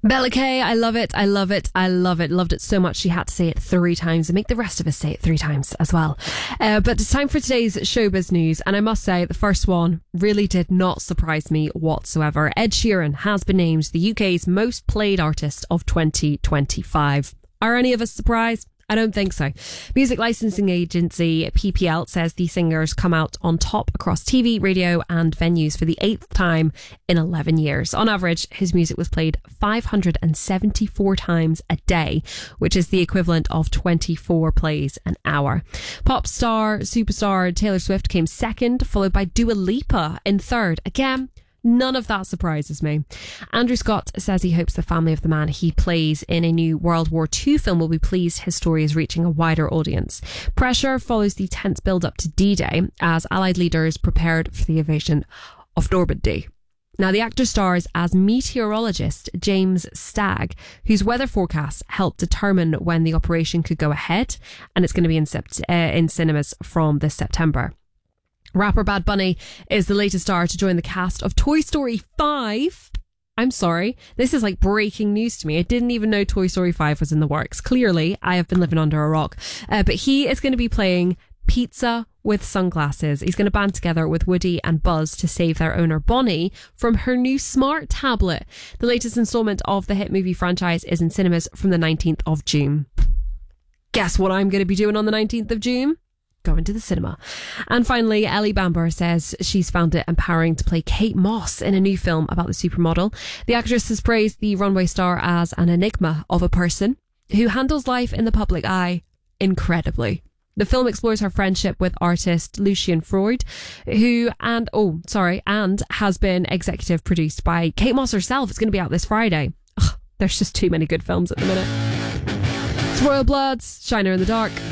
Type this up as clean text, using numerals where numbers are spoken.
Bella Kay, I love it, I love it, I love it. Loved it so much she had to say it 3 times and make the rest of us say it 3 times as well. But it's time for today's showbiz news, and I must say the first one really did not surprise me whatsoever. Ed Sheeran has been named the UK's most played artist of 2025. Are any of us surprised? I don't think so. Music licensing agency PPL says the singer's come out on top across TV, radio and venues for the 8th time in 11 years. On average, his music was played 574 times a day, which is the equivalent of 24 plays an hour. Pop star, superstar Taylor Swift came second, followed by Dua Lipa in third. Again, none of that surprises me. Andrew Scott says he hopes the family of the man he plays in a new World War II film will be pleased his story is reaching a wider audience. Pressure follows the tense build-up to D-Day as Allied leaders prepared for the invasion of Normandy. Now, the actor stars as meteorologist James Stagg, whose weather forecasts helped determine when the operation could go ahead, and it's going to be in cinemas from this September. Rapper Bad Bunny is the latest star to join the cast of Toy Story 5. I'm sorry, this is like breaking news to me. I didn't even know Toy Story 5 was in the works. Clearly, I have been living under a rock. But he is going to be playing Pizza with sunglasses. He's going to band together with Woody and Buzz to save their owner Bonnie from her new smart tablet. The latest installment of the hit movie franchise is in cinemas from the 19th of June. Guess what I'm going to be doing on the 19th of June? Going to the cinema. And finally, Ellie Bamber says she's found it empowering to play Kate Moss in a new film about the supermodel. The actress has praised the runway star as an enigma of a person who handles life in the public eye incredibly. The film explores her friendship with artist Lucian Freud, and has been executive produced by Kate Moss herself. It's going to be out this Friday. Ugh, there's just too many good films at the minute. It's Royal Bloods, Shiner in the Dark.